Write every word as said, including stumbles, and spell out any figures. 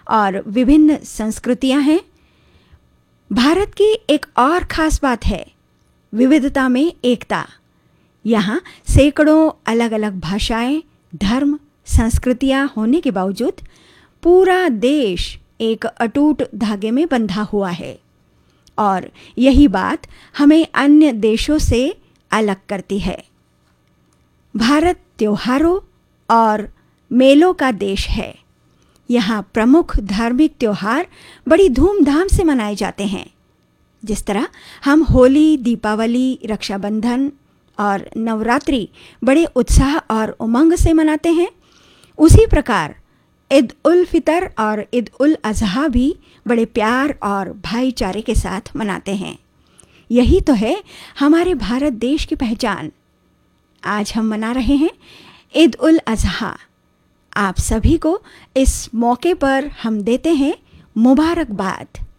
और विभिन्न संस्कृतियां हैं। भारत की एक और ख़ास बात है विविधता में एकता। यहाँ सैकड़ों अलग अलग भाषाएं, धर्म, संस्कृतियां होने के बावजूद पूरा देश एक अटूट धागे में बंधा हुआ है और यही बात हमें अन्य देशों से अलग करती है। भारत त्योहारों और मेलों का देश है। यहाँ प्रमुख धार्मिक त्योहार बड़ी धूमधाम से मनाए जाते हैं। जिस तरह हम होली, दीपावली, रक्षाबंधन और नवरात्रि बड़े उत्साह और उमंग से मनाते हैं, उसी प्रकार ईद उल फितर और ईद उल अज़हा भी बड़े प्यार और भाईचारे के साथ मनाते हैं। यही तो है हमारे भारत देश की पहचान। आज हम मना रहे हैं ईद उल अज़हा। आप सभी को इस मौके पर हम देते हैं मुबारकबाद।